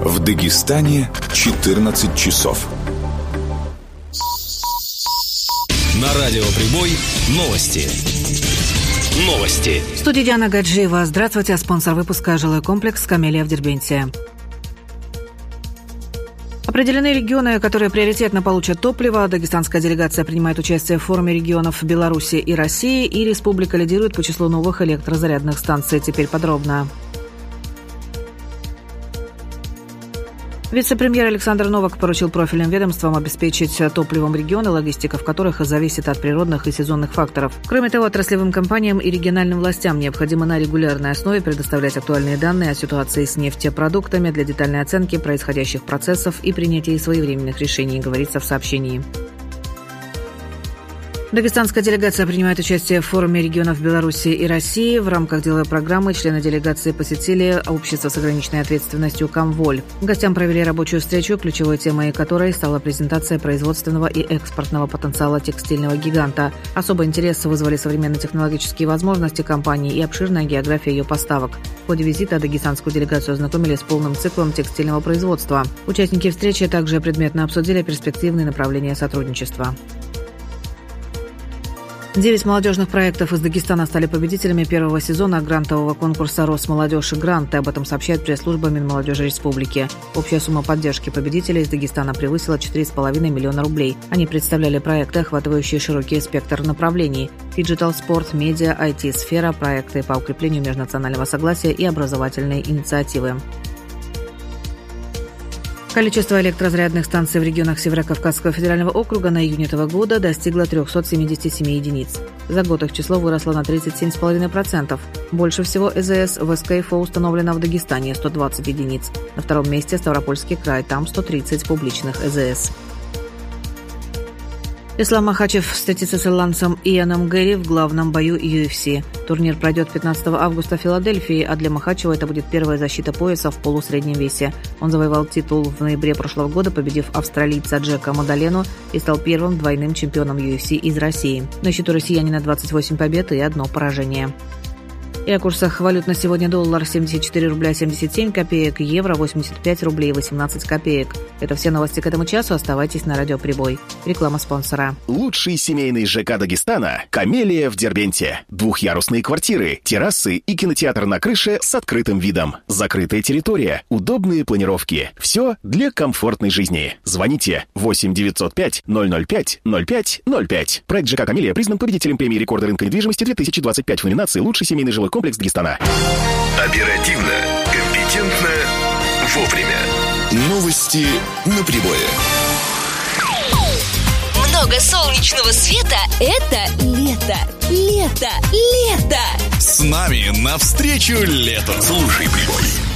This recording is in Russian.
В Дагестане 14 часов. На радио Прибой новости. В студии Диана Гаджиева. Здравствуйте. Спонсор выпуска — жилой комплекс «Камелия» в Дербенте. Определены регионы, которые приоритетно получат топливо. Дагестанская делегация принимает участие в форуме регионов Беларуси и России. И республика лидирует по числу новых электрозарядных станций. Теперь подробно. Вице-премьер Александр Новак поручил профильным ведомствам обеспечить топливом регионы, логистика в которых зависит от природных и сезонных факторов. Кроме того, отраслевым компаниям и региональным властям необходимо на регулярной основе предоставлять актуальные данные о ситуации с нефтепродуктами для детальной оценки происходящих процессов и принятия своевременных решений, говорится в сообщении. Дагестанская делегация принимает участие в форуме регионов Беларуси и России. В рамках деловой программы члены делегации посетили общество с ограниченной ответственностью «Камволь». Гостям провели рабочую встречу, ключевой темой которой стала презентация производственного и экспортного потенциала текстильного гиганта. Особый интерес вызвали современно-технологические возможности компании и обширная география ее поставок. В ходе визита дагестанскую делегацию ознакомили с полным циклом текстильного производства. Участники встречи также предметно обсудили перспективные направления сотрудничества. 9 молодежных проектов из Дагестана стали победителями первого сезона грантового конкурса «Росмолодежь и гранты». Об этом сообщает пресс-служба Минмолодежи Республики. Общая сумма поддержки победителей из Дагестана превысила 4,5 миллиона рублей. Они представляли проекты, охватывающие широкий спектр направлений – фиджитал, спорт, медиа, IT-сфера, проекты по укреплению межнационального согласия и образовательные инициативы. Количество электрозарядных станций в регионах Северо-Кавказского федерального округа на июнь этого года достигло 377 единиц. За год их число выросло на 37,5%. Больше всего ЭЗС в СКФО установлено в Дагестане – 120 единиц. На втором месте Ставропольский край, там 130 публичных ЭЗС. Ислам Махачев встретится с ирландцем Ианом Гэри в главном бою UFC. Турнир пройдет 15 августа в Филадельфии, а для Махачева это будет первая защита пояса в полусреднем весе. Он завоевал титул в ноябре прошлого года, победив австралийца Джека Мадалену, и стал первым двойным чемпионом UFC из России. На счету россиянина 28 побед и 1 поражение. И о курсах валют на сегодня: доллар 74 рубля 77 копеек, евро 85 рублей 18 копеек. Это все новости к этому часу. Оставайтесь на радио Прибой. Реклама спонсора. Лучший семейный ЖК Дагестана — «Камелия» в Дербенте. Двухъярусные квартиры, террасы и кинотеатр на крыше с открытым видом. Закрытая территория, удобные планировки. Все для комфортной жизни. Звоните 8 905 005 05 05. Проект ЖК «Камелия» признан победителем премии рекорда рынка недвижимости 2025 в номинации «Лучший семейный жилой комплекс Дагестана». Оперативно, компетентно, вовремя. Новости на Прибое. Много солнечного света – это лето. Лето. Лето. С нами навстречу лету. Слушай Прибой.